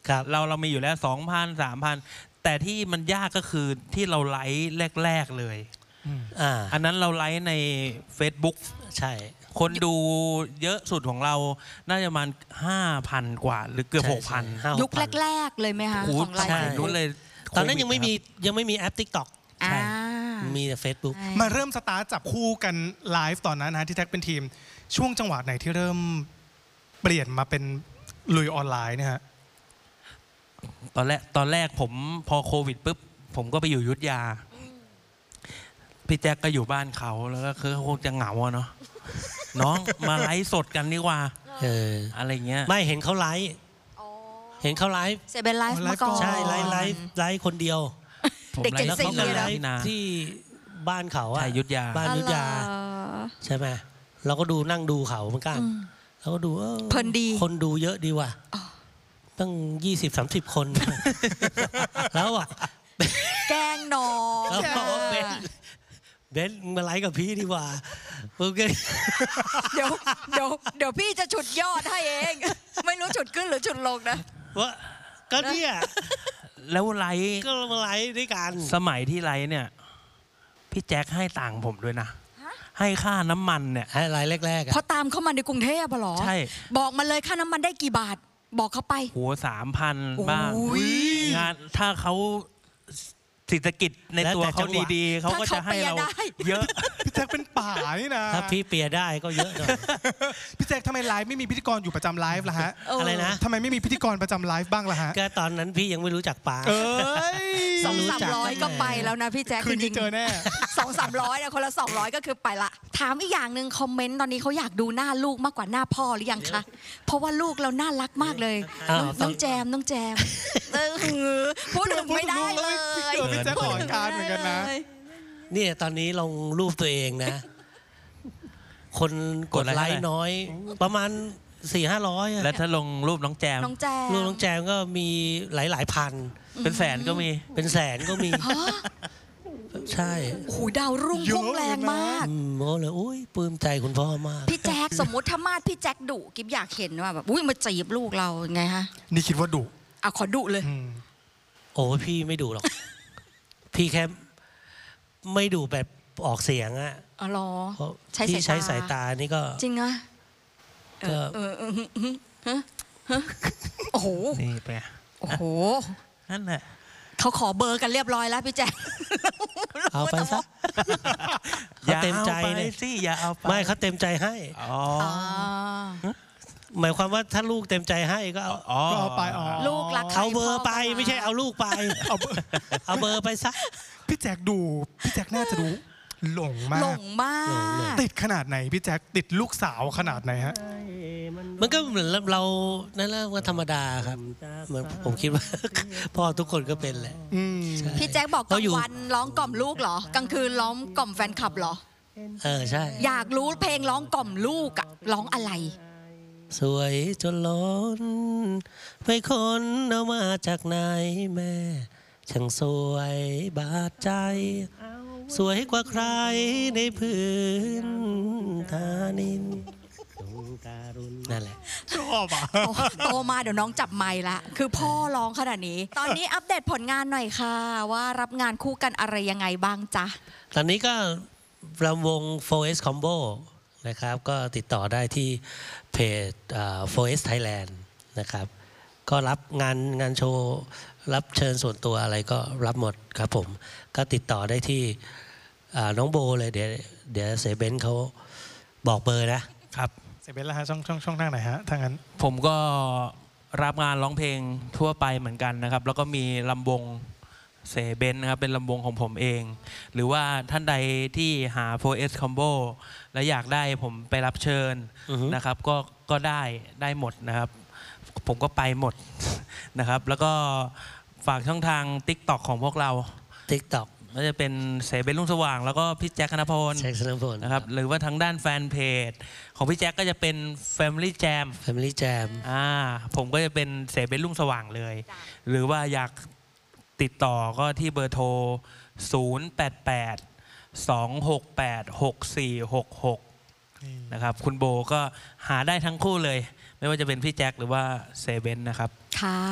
เรามีอยู่แล้ว 2,000 3,000 แต่ที่มันยากก็คือที่เราไลฟ์แรกๆเลยอันนั้นเราไลฟ์ใน Facebook ใช่คนดูเยอะสุดของเราน่าจะประมาณ 5,000 กว่าหรือเกือบ 6,000 ยุคแรกๆเลยไหมคะของไลฟ์นู้นเลยตอนนั้นยังไม่มีแอป TikTok ใช่มีแต่ Facebook มาเริ่มสตาร์ทจับคู่กันไลฟ์ตอนนั้นนะที่แท็กเป็นทีมช่วงจังหวะไหนที่เริ่มเปลี่ยนมาเป็นลุยออนไลน์เนี่ยฮะตอนแรกผมพอโควิดปุ๊บผมก็ไปอยู่อยุธยาพี่แจ็คก็อยู่บ้านเขาแล้วก็คือคงจะเหงาเนาะน้องมาไลฟ์สดกันดีกว่าอะไรเงี้ยไม่เห็นเขาไลฟ์เซเบนไลฟ์มาก่อนใช่ไลฟ์คนเดียวเด็กเจ๋งซิ่งเลยไลฟ์ที่บ้านเขาอะยุธยาบ้านยุธยาใช่ไหมเราก็ดูนั่งดูเขาเหมือนกันเราก็ดูเพลินดีคนดูเยอะดีว่ะตั้ง20-30 คนแล้วบอกแกงน้องเบนมาไลฟ์กับพี่ดีกว่าโอเคเดี๋ยวพี่จะฉุดยอดให้เองไม่รู้ฉุดขึ้นหรือฉุดลงนะว่าก็เนี่ยแล้วไลฟ์ก็มาไลฟ์ด้วยกันสมัยที่ไลฟ์เนี่ยพี่แจ็คให้ตังค์ผมด้วยนะให้ค่าน้ำมันเนี่ยให้ไลฟ์แรกๆเพราะตามเข้ามาในกรุงเทพหรอใช่บอกมาเลยค่าน้ำมันได้กี่บาทบอกเขาไปโห 3,000 บ้างงานถ้าเขาเศรษฐกิจในตัวเขาดีๆเขาก็จะให้เราเยอะพี่แจ็คเป็นป่านี่นะถ้าพี่เปียได้ก็เยอะหน่อยพี่แจ็คทำไมไลฟ์ไม่มีพิธีกรอยู่ประจำไลฟ์ล่ะฮะอะไรนะทำไมไม่มีพิธีกรประจำไลฟ์บ้างล่ะฮะก็ตอนนั้นพี่ยังไม่รู้จักป่า 200-300ก็ไปแล้วนะพี่แจ็คคืนนี้เจอแน่ 200-300เนี่ยคนละ200ก็คือไปละถามอีกอย่างนึงคอมเมนต์ตอนนี้เขาอยากดูหน้าลูกมากกว่าหน้าพ่อหรือยังคะเพราะว่าลูกเราน่ารักมากเลยน้องแจมพูดถึงไม่ได้เลยพี่แจ็คขอการเหมือนกันนะเนี่ยตอนนี้ลงรูปตัวเองนะคนกดไลค์น้อยประมาณ400-500 แล้วถ้าลงรูปน้องแจมรูปน้องแจมก็มีหลายพันเป็นแสนก็มีเป็นแสนก็มีใช่โอ้โหดาวรุ่งพุ่งแรงมากโอ้เลยอุ้ยปลื้มใจคุณพ่อมากพี่แจ็คสมมุติถ้ามาดพี่แจ็คดุกิ๊บอยากเห็นว่าแบบอุ้ยมาจีบลูกเราไงฮะนี่คิดว่าดุขอดุเลยโอ้พี่ไม่ดุหรอกพี่แค่ไม่ดุแบบออกเสียงอะอ๋อเหรอพี่ใช้สายตานี่ก็จริงอะโอ้โหนี่ไปโอ้โหนั่นแหละเขาขอเบอร์กันเรียบร้อยแล้วพี่แจ๊คเอาไปซะเขาเต็มใจเลยสิอย่าเอาไปไม่เขาเต็มใจให้หมายความว่าถ้าลูกเต็มใจให้ก็เอาไปลูกรักเอาเบอร์ไปไม่ใช่เอาลูกไปเอาเบอร์ไปซะพี่แจ็คดูพี่แจ็คน่าจะดูหลงมากติดขนาดไหนพี่แจ็คติดลูกสาวขนาดไหนฮะมันก็เหมือนเรานั่นแหละว่าธรรมดาครับเหมือนผมคิดว่าพ่อทุกคนก็เป็นแหละพี่แจ็คบอกกลางวันร้องกล่อมลูกเหรอกลางคืนร้องกล่อมแฟนคลับเหรอใช่อยากรู้เพลงร้องกล่อมลูกอะร้องอะไรสวยจนล้นไปคนเอามาจากไหนแม่ช่างสวยบาดใจสวยกว่าใครในพื้นธานินนั่นแหละชอบอ่ะโตมาเดี๋ยวน้องจับไมค์ละคือพ่อร้องขนาดนี้ตอนนี้อัปเดตผลงานหน่อยค่ะว่ารับงานคู่กันอะไรยังไงบ้างจ๊ะตอนนี้ก็รำวง 4S Combo นะครับก็ติดต่อได้ที่เพจ4S Thailand นะครับก็รับงานโชว์รับเชิญส่วนตัวอะไรก็รับหมดครับผมก็ติดต่อได้ที่น้องโบเลยเดี๋ยวเสเบนเขาบอกเบอร์นะครับเสเบนแล้วฮะช่องทางไหนฮะทางนั้นผมก็รับงานร้องเพลงทั่วไปเหมือนกันนะครับแล้วก็มีลำวงเสเบนนะครับเป็นลำวงของผมเองหรือว่าท่านใดที่หา 4S Combo และอยากได้ผมไปรับเชิญนะครับก็ได้หมดนะครับผมก็ไปหมดนะครับแล้วก็ฝากช่องทาง TikTok ของพวกเรา TikTok ก็จะเป็นเสเบนรุ่งสว่างแล้วก็พี่แจ็คธนพลนะครับหรือว่าทางด้านแฟนเพจของพี่แจ็คก็จะเป็น Family Jam ผมก็จะเป็นเสเบนรุ่งสว่างเลยหรือว่าอยากติดต่อก็ที่เบอร์โทร088-268-6466นะครับคุณโบก็หาได้ทั้งคู่เลยไม่ว่าจะเป็นพี่แจ็คหรือว่าเซเว่นนะครับค่ะ